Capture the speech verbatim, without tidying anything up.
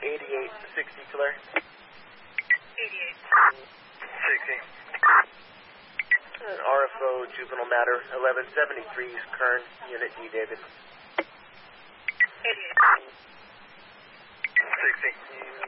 eighty-eight sixty, clear. eighty-eight sixty. And R F O Juvenile Matter eleven seventy-three, Kern, Unit D, David. eighty-eight sixty.